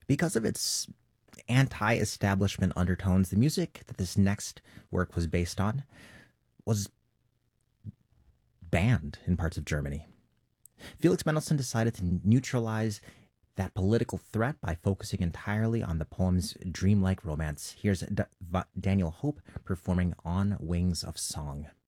Because of its anti establishment undertones, the music that this next work was based on was banned in parts of Germany. Felix Mendelssohn decided to neutralize that political threat by focusing entirely on the poem's dreamlike romance. Here's Daniel Hope performing On Wings of Song.